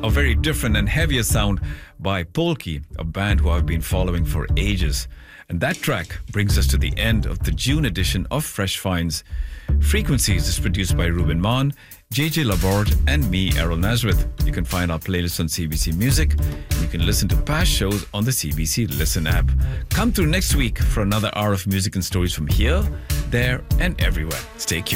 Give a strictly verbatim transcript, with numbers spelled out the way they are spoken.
a very different and heavier sound by Polki, a band who I've been following for ages. And that track brings us to the end of the June edition of Fresh Finds. Frequencies is produced by Ruben Maan, J J Laborde, and me, Errol Nazareth. You can find our playlist on C B C Music, and you can listen to past shows on the C B C Listen app. Come through next week for another hour of music and stories from here, there, and everywhere. Stay tuned.